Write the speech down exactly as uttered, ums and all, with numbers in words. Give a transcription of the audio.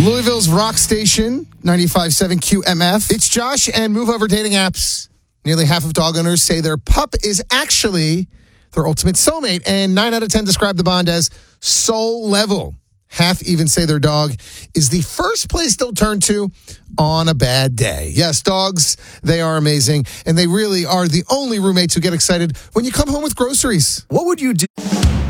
Louisville's Rock Station, ninety-five point seven Q M F. It's Josh and Move Over Dating Apps. Nearly half of dog owners say their pup is actually their ultimate soulmate, and nine out of ten describe the bond as soul level. Half even say their dog is the first place they'll turn to on a bad day. Yes, dogs, they are amazing, and they really are the only roommates who get excited when you come home with groceries. What would you do?